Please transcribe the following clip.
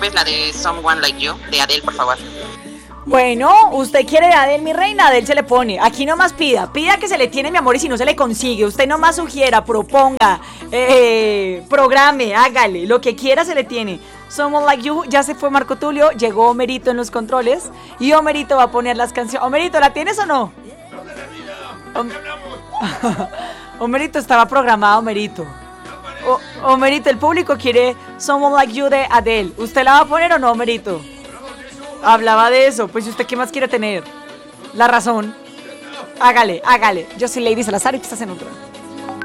Pues la de Someone Like You, de Adele, por favor. Bueno, usted quiere de Adele, mi reina, Adele se le pone. Aquí nomás pida que se le tiene, mi amor, y si no se le consigue, usted nomás sugiera, proponga, programe, hágale, lo que quiera se le tiene. Someone Like You, ya se fue Marco Tulio, llegó Homerito en los controles y Homerito va a poner las canciones. Homerito, ¿la tienes o no? Homerito estaba programado, Homerito. Homerito, el público quiere Someone Like You de Adele. ¿Usted la va a poner o no, Homerito? Hablaba de eso, pues ¿usted qué más quiere tener? La razón. Hágale. Yo soy Lady Salazar y tú estás en otro.